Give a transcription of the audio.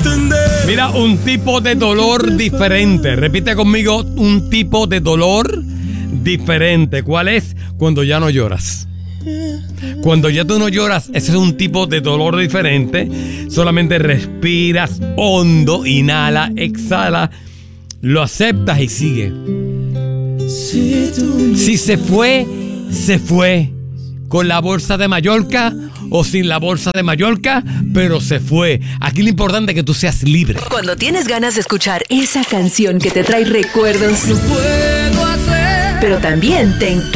Mira, un tipo de dolor diferente. Repite conmigo, un tipo de dolor diferente. ¿Cuál es? Cuando ya no lloras. Cuando ya tú no lloras, ese es un tipo de dolor diferente. Solamente respiras hondo, inhala, exhala, lo aceptas y sigue. Si se fue, se fue. Con la bolsa de Mallorca o sin la bolsa de Mallorca, pero se fue. Aquí lo importante es que tú seas libre. Cuando tienes ganas de escuchar esa canción que te trae recuerdos, pero también te